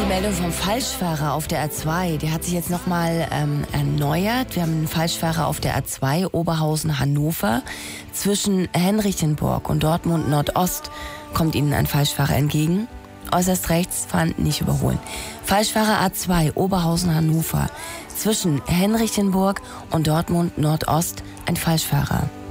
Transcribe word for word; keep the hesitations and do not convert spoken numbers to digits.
die Meldung vom Falschfahrer auf der A zwei. Der hat sich jetzt nochmal ähm, erneuert. Wir haben einen Falschfahrer auf der A zwei, Oberhausen-Hannover. Zwischen Henrichenburg und Dortmund Nordost kommt Ihnen ein Falschfahrer entgegen. Äußerst rechts fahren, nicht überholen. Falschfahrer A zwei, Oberhausen-Hannover. Zwischen Henrichenburg und Dortmund Nordost ein Falschfahrer.